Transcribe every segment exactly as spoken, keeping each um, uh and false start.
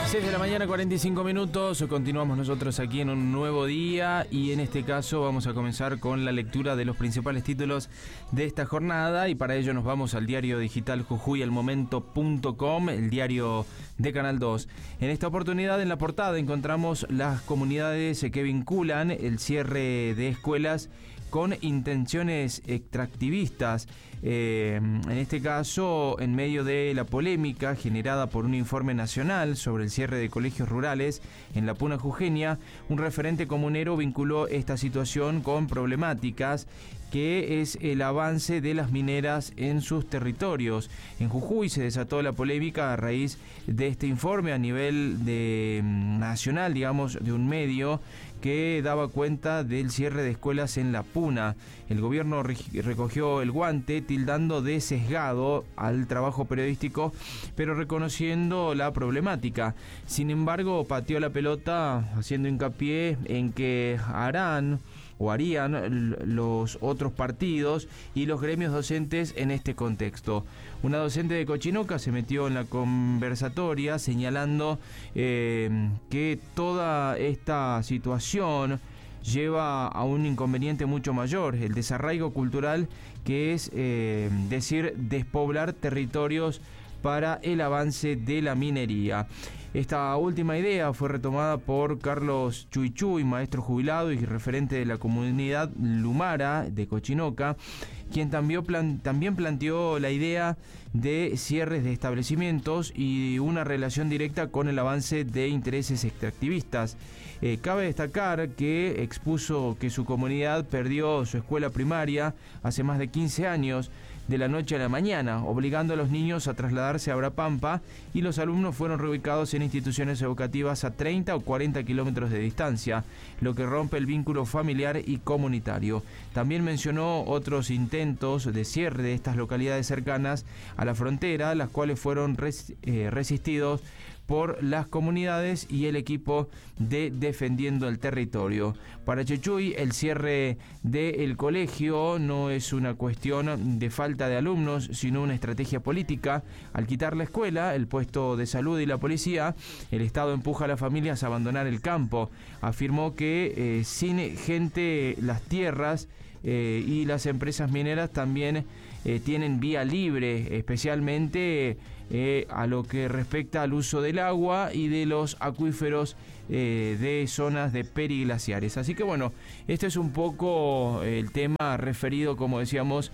seis de la mañana, cuarenta y cinco minutos. Continuamos nosotros aquí en un nuevo día y en este caso vamos a comenzar con la lectura de los principales títulos de esta jornada y para ello nos vamos al diario digital Jujuy El Momento punto com, el diario de Canal dos. En esta oportunidad en la portada encontramos las comunidades que vinculan el cierre de escuelas con intenciones extractivistas. Eh, en este caso, en medio de la polémica generada por un informe nacional sobre el cierre de colegios rurales en la Puna Jujeña, un referente comunero vinculó esta situación con problemáticas que es el avance de las mineras en sus territorios. En Jujuy se desató la polémica a raíz de este informe a nivel de nacional, digamos, de un medio que daba cuenta del cierre de escuelas en la Puna. El gobierno recogió el guante tildando de sesgado al trabajo periodístico, pero reconociendo la problemática. Sin embargo, pateó la pelota haciendo hincapié en que harán o harían los otros partidos y los gremios docentes en este contexto. Una docente de Cochinoca se metió en la conversatoria señalando eh, que toda esta situación lleva a un inconveniente mucho mayor, el desarraigo cultural, que es eh, decir, despoblar territorios para el avance de la minería. Esta última idea fue retomada por Carlos Chuyuy, maestro jubilado y referente de la comunidad Lumara de Cochinoca, quien también, plan, también planteó la idea de cierres de establecimientos y una relación directa con el avance de intereses extractivistas. Eh, cabe destacar que expuso que su comunidad perdió su escuela primaria hace más de quince años, de la noche a la mañana, obligando a los niños a trasladarse a Brapampa, y los alumnos fueron reubicados en instituciones educativas a treinta o cuarenta kilómetros de distancia, lo que rompe el vínculo familiar y comunitario. También mencionó otros intentos de cierre de estas localidades cercanas a la frontera, las cuales fueron res, eh, resistidos por las comunidades y el equipo de Defendiendo el Territorio. Para Chuyuy, el cierre del colegio no es una cuestión de falta de alumnos, sino una estrategia política. Al quitar la escuela, el puesto de salud y la policía, el Estado empuja a las familias a abandonar el campo. Afirmó que eh, sin gente las tierras eh, y las empresas mineras también eh, tienen vía libre, especialmente eh, a lo que respecta al uso del agua y de los acuíferos eh, de zonas de periglaciares. Así que bueno, este es un poco el tema referido, como decíamos,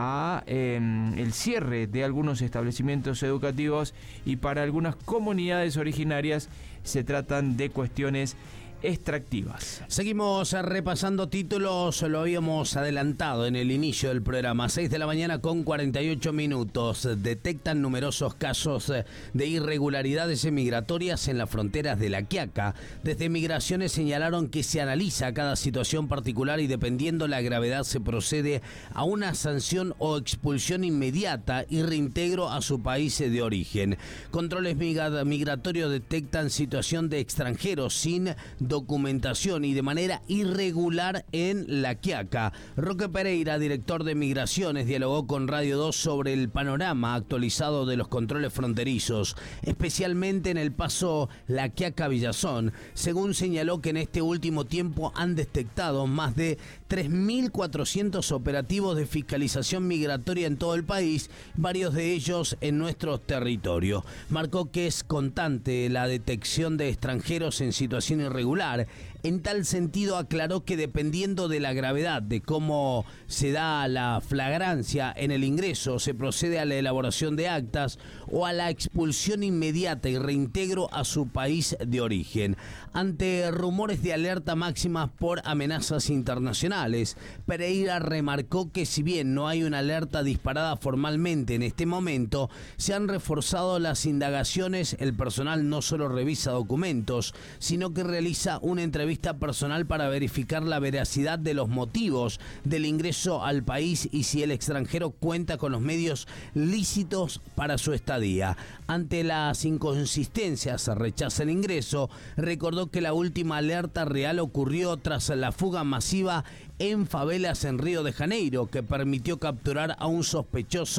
a eh, el cierre de algunos establecimientos educativos, y para algunas comunidades originarias se tratan de cuestiones extractivas. Seguimos repasando títulos, lo habíamos adelantado en el inicio del programa. seis de la mañana con cuarenta y ocho minutos. Detectan numerosos casos de irregularidades migratorias en las fronteras de La Quiaca. Desde Migraciones señalaron que se analiza cada situación particular y dependiendo la gravedad se procede a una sanción o expulsión inmediata y reintegro a su país de origen. Controles migratorios detectan situación de extranjeros sin documentación y de manera irregular en La Quiaca. Roque Pereira, director de Migraciones, dialogó con Radio dos sobre el panorama actualizado de los controles fronterizos, especialmente en el paso La Quiaca-Villazón. Según señaló que en este último tiempo han detectado más de tres mil cuatrocientos operativos de fiscalización migratoria en todo el país, varios de ellos en nuestro territorio. Marcó que es constante la detección de extranjeros en situación irregular. En tal sentido, aclaró que dependiendo de la gravedad de cómo se da la flagrancia en el ingreso, se procede a la elaboración de actas o a la expulsión inmediata y reintegro a su país de origen. Ante rumores de alerta máxima por amenazas internacionales, Pereira remarcó que si bien no hay una alerta disparada formalmente en este momento, se han reforzado las indagaciones. El personal no solo revisa documentos, sino que realiza una entrevista personal para verificar la veracidad de los motivos del ingreso al país y si el extranjero cuenta con los medios lícitos para su estadía. Ante las inconsistencias, rechaza el ingreso. Recordó que la última alerta real ocurrió tras la fuga masiva en favelas en Río de Janeiro, que permitió capturar a un sospechoso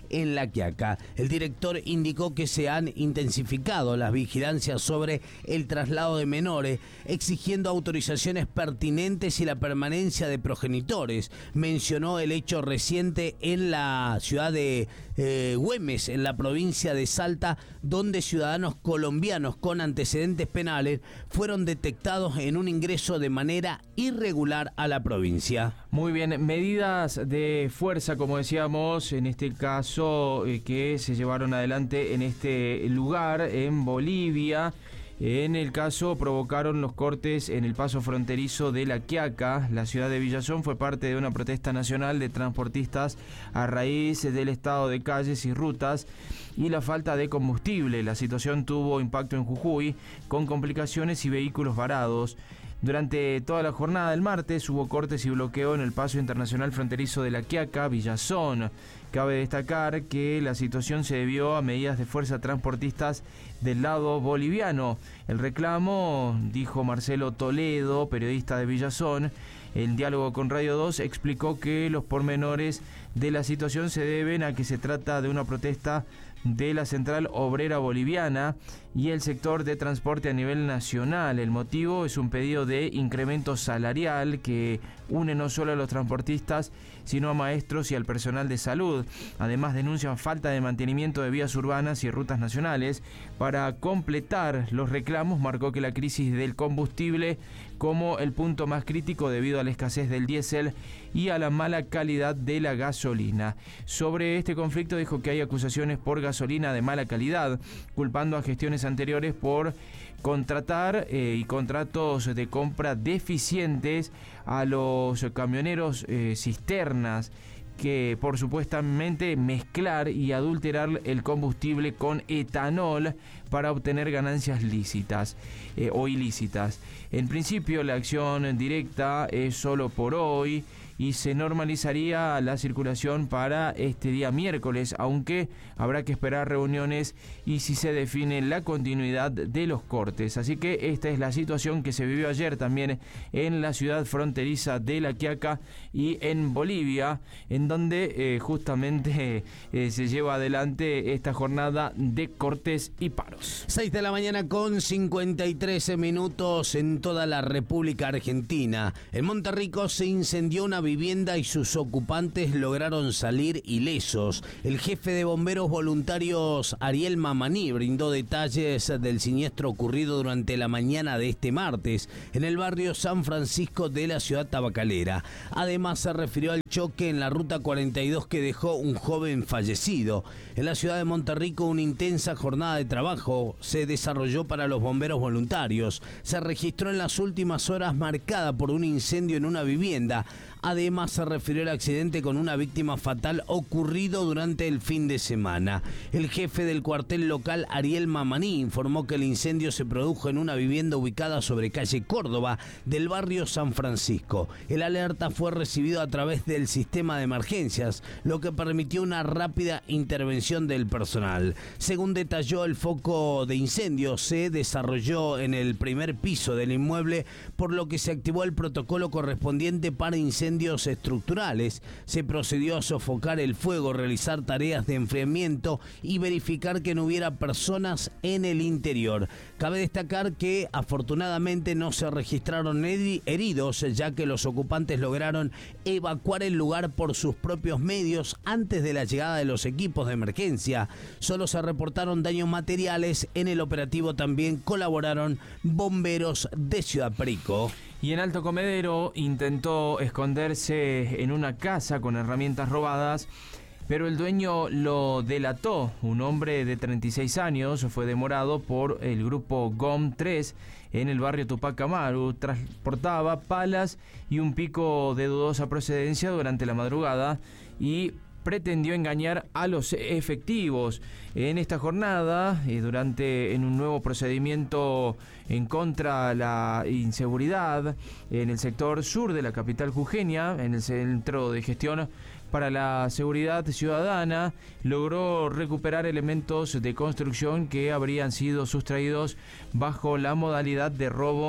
en La Quiaca. El director indicó que se han intensificado las vigilancias sobre el traslado de menores, exigiendo autorizaciones pertinentes y la permanencia de progenitores. Mencionó el hecho reciente en la ciudad de eh, Güemes, en la provincia de Salta, donde ciudadanos colombianos con antecedentes penales fueron detectados en un ingreso de manera irregular a la provincia. Muy bien, medidas de fuerza, como decíamos, en este caso eh, que se llevaron adelante en este lugar, en Bolivia. En el caso provocaron los cortes en el paso fronterizo de La Quiaca. La ciudad de Villazón fue parte de una protesta nacional de transportistas a raíz del estado de calles y rutas y la falta de combustible. La situación tuvo impacto en Jujuy, con complicaciones y vehículos varados. Durante toda la jornada del martes hubo cortes y bloqueo en el paso internacional fronterizo de La Quiaca, Villazón. Cabe destacar que la situación se debió a medidas de fuerza transportistas del lado boliviano. El reclamo, dijo Marcelo Toledo, periodista de Villazón, en diálogo con Radio dos, explicó que los pormenores de la situación se deben a que se trata de una protesta de la Central Obrera Boliviana y el sector de transporte a nivel nacional. El motivo es un pedido de incremento salarial que une no solo a los transportistas, sino a maestros y al personal de salud. Además, denuncian falta de mantenimiento de vías urbanas y rutas nacionales. Para completar los reclamos, marcó que la crisis del combustible como el punto más crítico debido a la escasez del diésel y a la mala calidad de la gasolina. Sobre este conflicto dijo que hay acusaciones por gasolina de mala calidad, culpando a gestiones anteriores por contratar eh, y contratos de compra deficientes a los camioneros eh, cisternas, que por supuestamente mezclar y adulterar el combustible con etanol para obtener ganancias lícitas eh, o ilícitas. En principio, la acción directa es solo por hoy y se normalizaría la circulación para este día miércoles, aunque habrá que esperar reuniones y si se define la continuidad de los cortes. Así que esta es la situación que se vivió ayer también en la ciudad fronteriza de La Quiaca y en Bolivia, en donde eh, justamente eh, se lleva adelante esta jornada de cortes y paros. seis de la mañana con cincuenta y tres minutos en toda la República Argentina. En Monterrico se incendió una vivienda y sus ocupantes lograron salir ilesos. El jefe de bomberos voluntarios, Ariel Mamaní, brindó detalles del siniestro ocurrido durante la mañana de este martes en el barrio San Francisco de la ciudad tabacalera. Además, se refirió al choque en la ruta cuarenta y dos que dejó un joven fallecido. En la ciudad de Monterrico, una intensa jornada de trabajo se desarrolló para los bomberos voluntarios. Se registró en las últimas horas marcada por un incendio en una vivienda. Además, se refirió al accidente con una víctima fatal ocurrido durante el fin de semana. El jefe del cuartel local, Ariel Mamaní, informó que el incendio se produjo en una vivienda ubicada sobre calle Córdoba del barrio San Francisco. El alerta fue recibido a través del sistema de emergencias, lo que permitió una rápida intervención del personal. Según detalló, el foco de incendio se desarrolló en el primer piso del inmueble, por lo que se activó el protocolo correspondiente para incendios estructurales. Se procedió a sofocar el fuego, realizar tareas de enfriamiento y verificar que no hubiera personas en el interior. Cabe destacar que afortunadamente no se registraron heridos, ya que los ocupantes lograron evacuar el lugar por sus propios medios antes de la llegada de los equipos de emergencia. Solo se reportaron daños materiales. En el operativo también colaboraron bomberos de Ciudad Perico. Y en Alto Comedero intentó esconderse en una casa con herramientas robadas, pero el dueño lo delató. Un hombre de treinta y seis años fue demorado por el grupo G O M tres en el barrio Tupac Amaru. Transportaba palas y un pico de dudosa procedencia durante la madrugada y pretendió engañar a los efectivos. En esta jornada, eh, durante en un nuevo procedimiento en contra de la inseguridad en el sector sur de la capital jujeña, en el Centro de Gestión para la Seguridad Ciudadana, logró recuperar elementos de construcción que habrían sido sustraídos bajo la modalidad de robo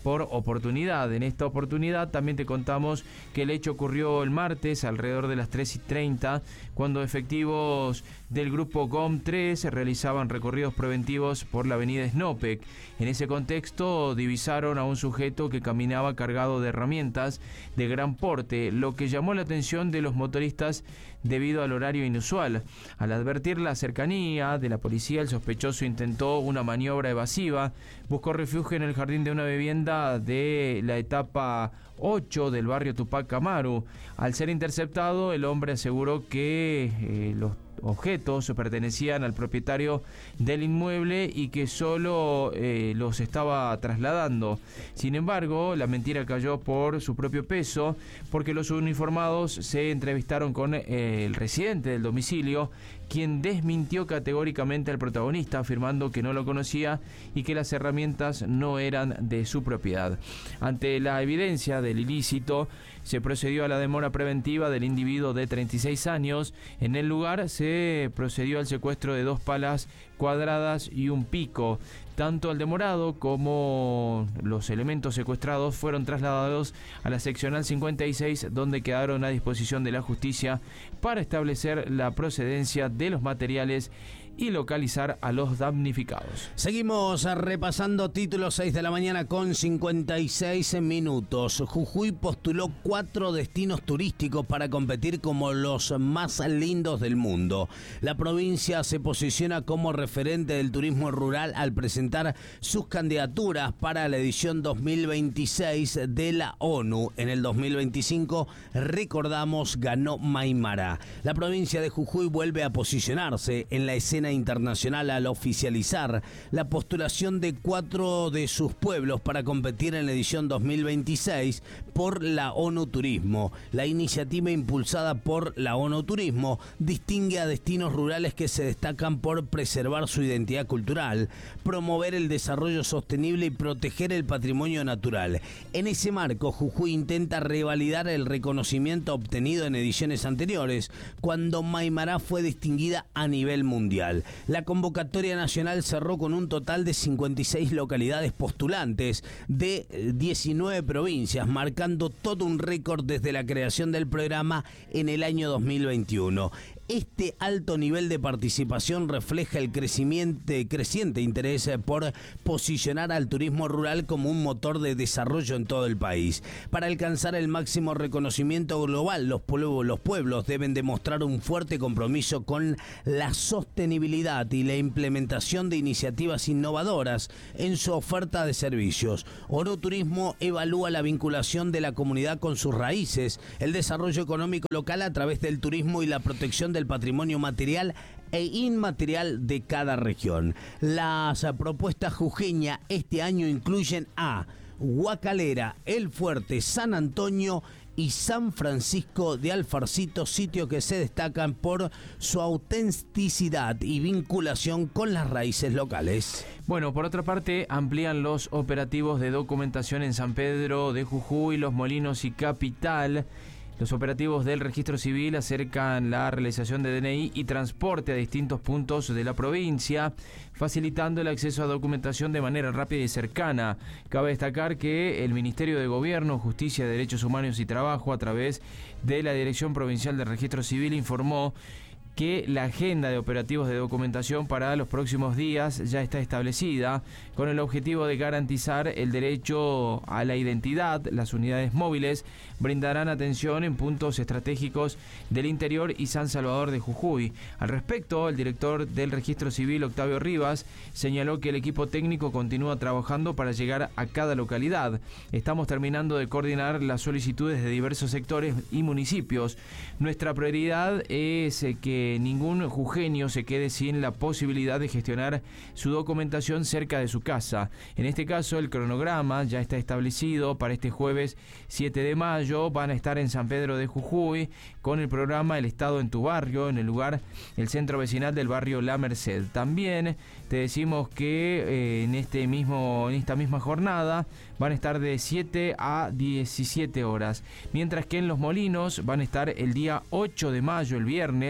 por oportunidad. En esta oportunidad también te contamos que el hecho ocurrió el martes alrededor de las tres y treinta, cuando efectivos del grupo G O M tres realizaban recorridos preventivos por la avenida Snopek. En ese contexto divisaron a un sujeto que caminaba cargado de herramientas de gran porte, lo que llamó la atención de los motoristas debido al horario inusual. Al advertir la cercanía de la policía, el sospechoso intentó una maniobra evasiva, buscó refugio en el jardín de una vivienda de la etapa ocho del barrio Tupac Amaru. Al ser interceptado, el hombre aseguró que eh, los objetos pertenecían al propietario del inmueble y que solo eh, los estaba trasladando. Sin embargo, la mentira cayó por su propio peso, porque los uniformados se entrevistaron con eh, el residente del domicilio, quien desmintió categóricamente al protagonista, afirmando que no lo conocía y que las herramientas no eran de su propiedad. Ante la evidencia del ilícito, se procedió a la demora preventiva del individuo de treinta y seis años. En el lugar se procedió al secuestro de dos palas cuadradas y un pico. Tanto el demorado como los elementos secuestrados fueron trasladados a la seccional cincuenta y seis, donde quedaron a disposición de la justicia para establecer la procedencia de los materiales y localizar a los damnificados. Seguimos repasando títulos. Seis de la mañana con cincuenta y seis minutos. Jujuy postuló cuatro destinos turísticos para competir como los más lindos del mundo. La provincia se posiciona como referente del turismo rural al presentar sus candidaturas para la edición dos mil veintiséis de la ONU. En el dos mil veinticinco, recordamos, ganó Maimará. La provincia de Jujuy vuelve a posicionarse en la escena internacional al oficializar la postulación de cuatro de sus pueblos para competir en la edición dos mil veintiséis por la ONU Turismo. La iniciativa, impulsada por la ONU Turismo, distingue a destinos rurales que se destacan por preservar su identidad cultural, promover el desarrollo sostenible y proteger el patrimonio natural. En ese marco, Jujuy intenta revalidar el reconocimiento obtenido en ediciones anteriores, cuando Maimará fue distinguida a nivel mundial. La convocatoria nacional cerró con un total de cincuenta y seis localidades postulantes de diecinueve provincias, marcando todo un récord desde la creación del programa en el año dos mil veintiuno. Este alto nivel de participación refleja el crecimiento, creciente interés por posicionar al turismo rural como un motor de desarrollo en todo el país. Para alcanzar el máximo reconocimiento global, los pueblos, los pueblos deben demostrar un fuerte compromiso con la sostenibilidad y la implementación de iniciativas innovadoras en su oferta de servicios. ONU Turismo evalúa la vinculación de la comunidad con sus raíces, el desarrollo económico local a través del turismo y la protección del patrimonio material e inmaterial de cada región. Las propuestas jujeñas este año incluyen a Huacalera, El Fuerte, San Antonio y San Francisco de Alfarcito, sitios que se destacan por su autenticidad y vinculación con las raíces locales. Bueno, por otra parte, amplían los operativos de documentación en San Pedro de Jujuy, Los Molinos y Capital. Los operativos del registro civil acercan la realización de D N I y transporte a distintos puntos de la provincia, facilitando el acceso a documentación de manera rápida y cercana. Cabe destacar que el Ministerio de Gobierno, Justicia, Derechos Humanos y Trabajo, a través de la Dirección Provincial de Registro Civil, informó que la agenda de operativos de documentación para los próximos días ya está establecida, con el objetivo de garantizar el derecho a la identidad. Las unidades móviles brindarán atención en puntos estratégicos del interior y San Salvador de Jujuy. Al respecto, el director del Registro Civil, Octavio Rivas, señaló que el equipo técnico continúa trabajando para llegar a cada localidad. Estamos terminando de coordinar las solicitudes de diversos sectores y municipios. Nuestra prioridad es que ningún jujeño se quede sin la posibilidad de gestionar su documentación cerca de su casa. En este caso, el cronograma ya está establecido para este jueves siete de mayo. Van a estar en San Pedro de Jujuy con el programa El Estado en tu Barrio, en el lugar, el centro vecinal del barrio La Merced. También te decimos que eh, en este mismo, en esta misma jornada van a estar de siete a diecisiete horas, mientras que en Los Molinos van a estar el día ocho de mayo, el viernes,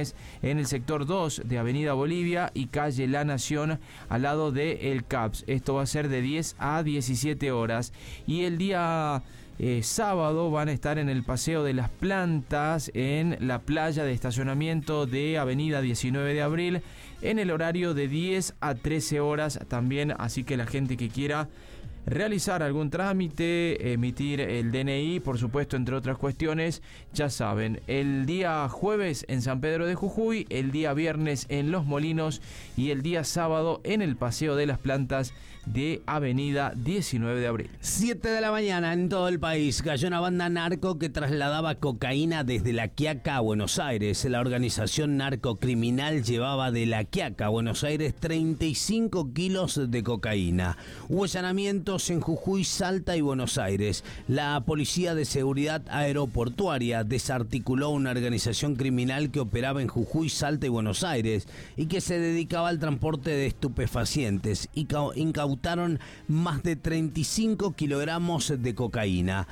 en el sector dos de Avenida Bolivia y calle La Nación al lado de El Caps. Esto va a ser de diez a diecisiete horas. Y el día eh, sábado van a estar en el Paseo de las Plantas, en la playa de estacionamiento de Avenida diecinueve de abril, en el horario de diez a trece horas también. Así que la gente que quiera realizar algún trámite, emitir el D N I, por supuesto, entre otras cuestiones, ya saben, el día jueves en San Pedro de Jujuy, el día viernes en Los Molinos y el día sábado en el Paseo de las Plantas de Avenida diecinueve de abril. siete de la mañana en todo el país cayó una banda narco que trasladaba cocaína desde La Quiaca a Buenos Aires. La organización narcocriminal llevaba de La Quiaca a Buenos Aires treinta y cinco kilos de cocaína. Hubo allanamientos en Jujuy, Salta y Buenos Aires. La Policía de Seguridad Aeroportuaria desarticuló una organización criminal que operaba en Jujuy, Salta y Buenos Aires y que se dedicaba al transporte de estupefacientes y incautaron más de treinta y cinco kilogramos de cocaína.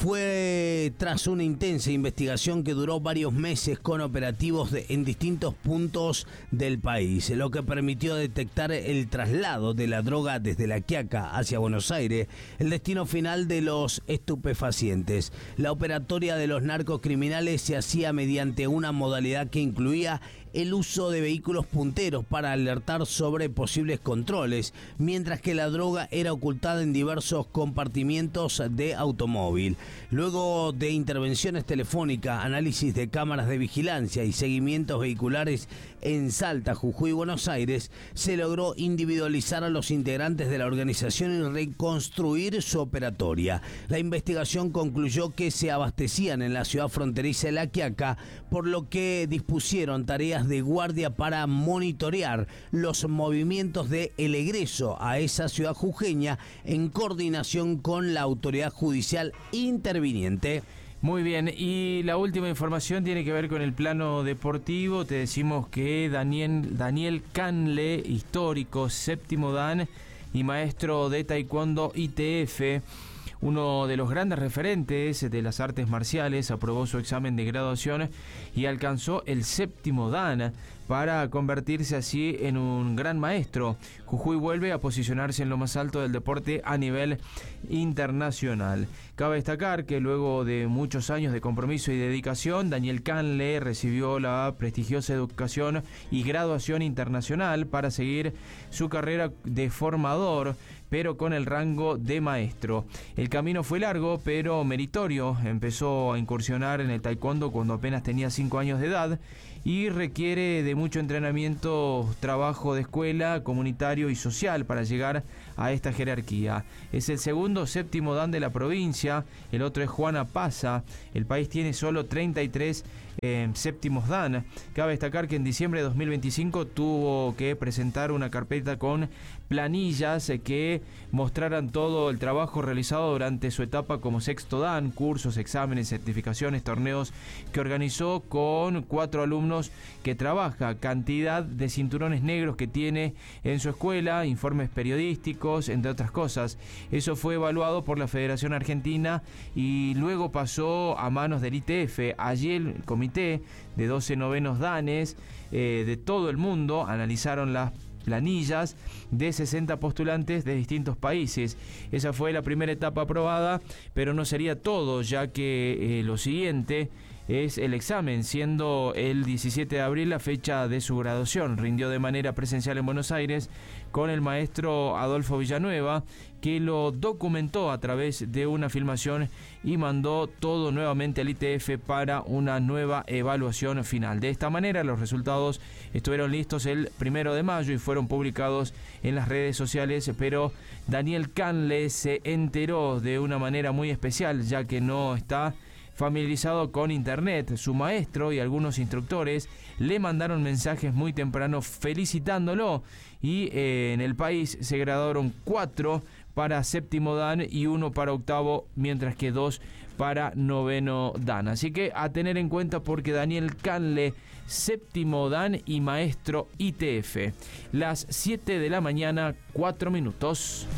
Fue tras una intensa investigación que duró varios meses con operativos de, en distintos puntos del país, lo que permitió detectar el traslado de la droga desde La Quiaca hacia Buenos Aires, el destino final de los estupefacientes. La operatoria de los narcocriminales se hacía mediante una modalidad que incluía el uso de vehículos punteros para alertar sobre posibles controles, mientras que la droga era ocultada en diversos compartimientos de automóvil. Luego de intervenciones telefónicas, análisis de cámaras de vigilancia y seguimientos vehiculares en Salta, Jujuy y Buenos Aires, se logró individualizar a los integrantes de la organización y reconstruir su operatoria. La investigación concluyó que se abastecían en la ciudad fronteriza de La Quiaca, por lo que dispusieron tareas de guardia para monitorear los movimientos de el egreso a esa ciudad jujeña en coordinación con la autoridad judicial interviniente. Muy bien, y la última información tiene que ver con el plano deportivo. Te decimos que Daniel, Daniel Canle, histórico séptimo dan y maestro de taekwondo I T F, uno de los grandes referentes de las artes marciales, aprobó su examen de graduación y alcanzó el séptimo dan para convertirse así en un gran maestro. Jujuy vuelve a posicionarse en lo más alto del deporte a nivel internacional. Cabe destacar que luego de muchos años de compromiso y dedicación, Daniel Canle recibió la prestigiosa educación y graduación internacional para seguir su carrera de formador, pero con el rango de maestro. El camino fue largo, pero meritorio. Empezó a incursionar en el taekwondo cuando apenas tenía cinco años de edad y requiere de mucho entrenamiento, trabajo de escuela, comunitario y social para llegar a esta jerarquía. Es el segundo séptimo dan de la provincia, el otro es Juana Paza. El país tiene solo treinta y tres eh, séptimos dan. Cabe destacar que en diciembre de dos mil veinticinco tuvo que presentar una carpeta con planillas eh, que mostraran todo el trabajo realizado durante su etapa como sexto dan, cursos, exámenes, certificaciones, torneos que organizó con cuatro alumnos que trabaja, cantidad de cinturones negros que tiene en su escuela, informes periodísticos, entre otras cosas. Eso fue evaluado por la Federación Argentina y luego pasó a manos del I T F. Allí el comité de doce novenos danes eh, de todo el mundo analizaron las planillas de sesenta postulantes de distintos países. Esa fue la primera etapa aprobada, pero no sería todo, ya que eh, lo siguiente es el examen, siendo el diecisiete de abril la fecha de su graduación. Rindió de manera presencial en Buenos Aires con el maestro Adolfo Villanueva, que lo documentó a través de una filmación y mandó todo nuevamente al I T F para una nueva evaluación final. De esta manera, los resultados estuvieron listos el primero de mayo y fueron publicados en las redes sociales, pero Daniel Canle se enteró de una manera muy especial, ya que no está familiarizado con internet. Su maestro y algunos instructores le mandaron mensajes muy temprano felicitándolo y eh, en el país se graduaron cuatro para séptimo dan y uno para octavo, mientras que dos para noveno dan. Así que a tener en cuenta, porque Daniel Canle, séptimo dan y maestro I T F. Las siete de la mañana, cuatro minutos.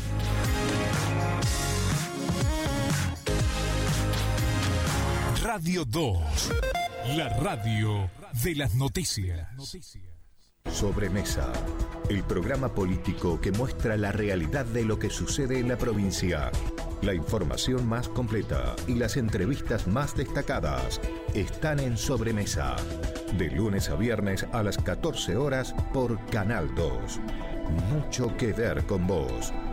Radio dos, la radio de las noticias. Sobremesa, el programa político que muestra la realidad de lo que sucede en la provincia. La información más completa y las entrevistas más destacadas están en Sobremesa. De lunes a viernes a las catorce horas por Canal dos. Mucho que ver con vos.